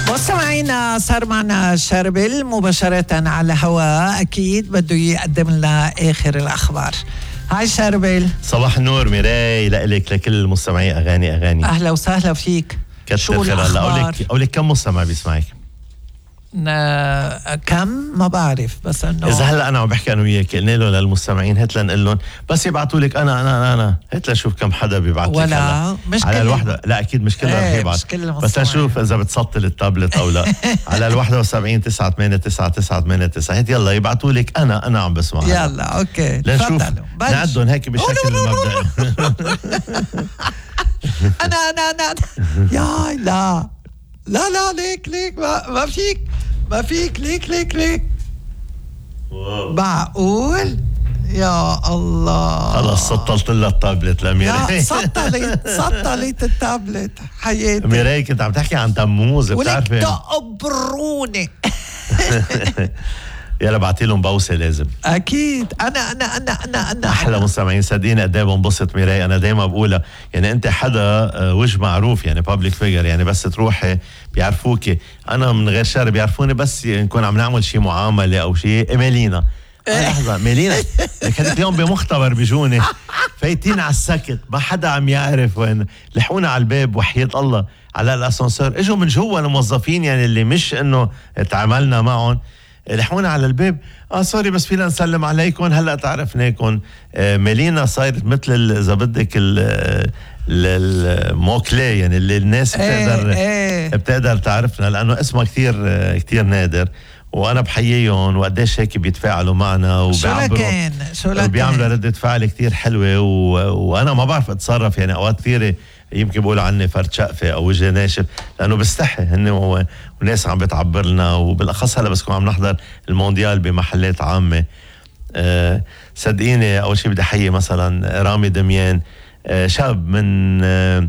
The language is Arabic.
مستمعينا صار معنا شربل مباشرة على هواء، أكيد بده يقدم لنا آخر الأخبار. هاي شربل. صباح النور ميراي، لك لكل مستمعي أغاني. أهلا وسهلا فيك. شو الأخبار؟ أقول لك كم مستمع بيسمعك؟ كم ما بعرف، بس انه اذا هلا انا عم بحكي انا وياك قلنا له للمستمعين هات لنقول لهم بس يبعثوا لك انا هات لنشوف كم حدا بيبعث لك ولا مش على الوحده. لا اكيد مش كلها رح يبعث، بس نشوف اذا بتسطل التابلت او لا. على 71 989 هات يلا يبعثوا لك انا عم بسمع. يلا اوكي لنشوف نعدهم هيك بالشكل المبدئي. انا يا لا ليك ما فيك ليك معقول يا الله. خلص سطلت لها التابلت لميراي. سطلت التابلت حياتي. ميراي كنت عم تحكي عن تموز بتعرفي ولك تقبروني. يلا بعتي لهم بوسه لازم. اكيد انا احلى مستمعين صدقيني قد ايه بنبسط ميراي. انا دايما بقولها يعني انت حدا وجه معروف يعني بابليك فيجر، يعني بس تروحي بيعرفوكي. انا من غير شر بيعرفوني بس نكون عم نعمل شيء معامله او شيء. ميلينا لحظه ميلينا لك هذاك اليوم بمختبر بيجوني فايتين على السكت، ما حدا عم يعرف وين. لحقونا على الباب وحياة الله على الاسانسير، اجوا من جوا الموظفين يعني اللي مش انه تعاملنا معهم، لحقونا على الباب. سوري بس فينا نسلم عليكم هلا تعرفناكم. ميلينا صايرت مثل اذا بدك الموكلي، يعني اللي الناس بتقدر تعرفنا لانه اسمها كتير نادر. وانا بحييهم وقديش هيك بيتفاعلوا معنا وبيعملوا ردة فعل كتير حلوة. وانا ما بعرف اتصرف، يعني اوقات كثيرة يمكن بيقولوا عني فرد شقفة او وجه ناشف لانه بستحي هن وناس عم بتعبر لنا، وبالاخص هلا بس كنا عم نحضر المونديال بمحلات عامة. صدقيني اول شيء بدي احيي مثلا رامي دميان، شاب من